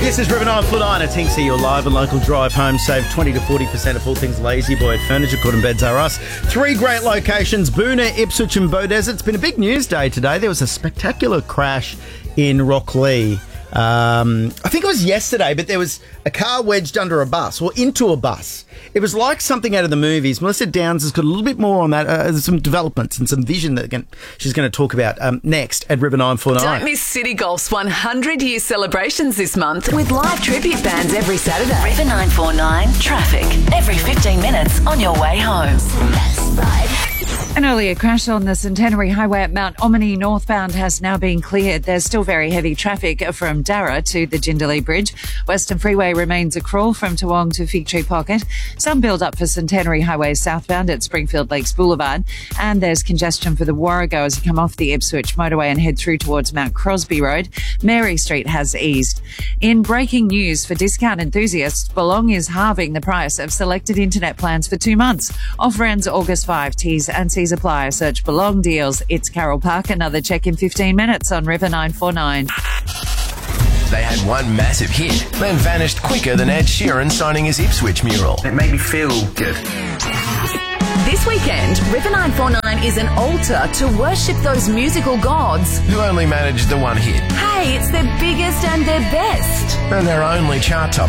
This is River 949 at Tinksy, your live and local drive home. Save 20 to 40% of all things Lazy Boy Furniture, Good and Beds Are Us. 3 great locations, Boonah, Ipswich and Beaudesert. It's been a big news day today. There was a spectacular crash in Rocklea. I think it was yesterday, but there was a car wedged under a bus or into a bus. It was like something out of the movies. Melissa Downs has got a little bit more on that, some developments and some vision that she's going to talk about next at River 949. Don't miss City Golf's 100-year celebrations this month with live tribute bands every Saturday. River 949 traffic every 15 minutes on your way home. An earlier crash on the Centenary Highway at Mount Ommaney northbound has now been cleared. There's still very heavy traffic from Darra to the Jindalee Bridge. Western Freeway remains a crawl from Toowong to Fig Tree Pocket. Some build up for Centenary Highway southbound at Springfield Lakes Boulevard. And there's congestion for the Warrego as you come off the Ipswich motorway and head through towards Mount Crosby Road. Mary Street has eased. In breaking news for discount enthusiasts, Belong is halving the price of selected internet plans for 2 months. Offer ends August 5. T's and C's apply. Search Belong Deals. It's Carol Park. Another check in 15 minutes on River 949. They had one massive hit, then vanished quicker than Ed Sheeran signing his Ipswich mural. It made me feel good. This weekend, River 949 is an altar to worship those musical gods. Who only managed the one hit Hey, it's their biggest and their best. and their only chart top.